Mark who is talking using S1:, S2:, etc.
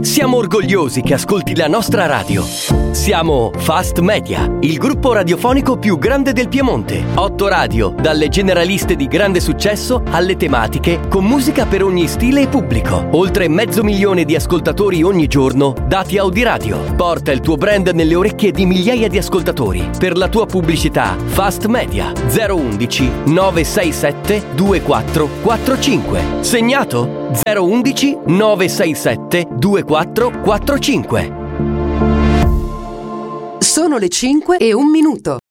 S1: Siamo orgogliosi che ascolti la nostra radio. Siamo Fast Media, il gruppo radiofonico più grande del Piemonte. 8 radio, dalle generaliste di grande successo alle tematiche, con musica per ogni stile e pubblico. Oltre 500.000 di ascoltatori ogni giorno, dati Audiradio. Porta il tuo brand nelle orecchie di migliaia di ascoltatori. Per la tua pubblicità, Fast Media 011 967 2445. Segnato? 011 967 2445.
S2: Sono le 5:01.